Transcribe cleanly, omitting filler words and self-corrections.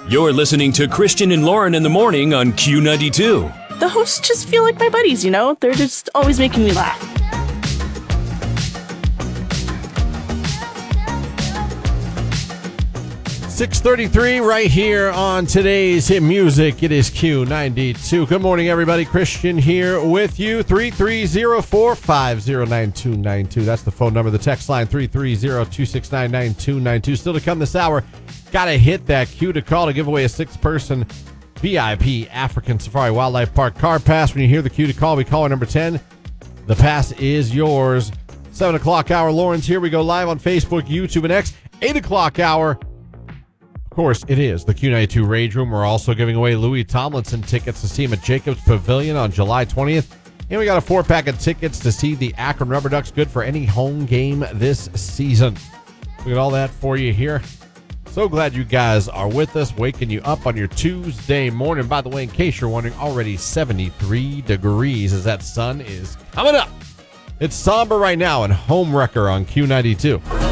You're listening to Christian and Lauren in the morning on Q92. The hosts just feel like my buddies, you know? They're just always making me laugh. .633 right here on today's hit music. It is Q92. Good morning, everybody. Christian here with you. 330-450-9292. That's the phone number. The text line 330-269-9292. Still to come this hour. Got to hit that Q to call to give away a 6-person VIP African Safari Wildlife Park car pass. When you hear the Q to call, we call our number 10. The pass is yours. 7 o'clock hour. Lauren's here. We go live on Facebook, YouTube, and X. 8 o'clock hour. Of course, it is the Q92 Rage Room. We're also giving away Louis Tomlinson tickets to see him at Jacobs Pavilion on July 20th. And we got a 4-pack of tickets to see the Akron Rubber Ducks, good for any home game this season. We got all that for you here. So glad you guys are with us, waking you up on your Tuesday morning. By the way, in case you're wondering, already 73 degrees as that sun is coming up. It's somber right now and Home Wrecker on Q92.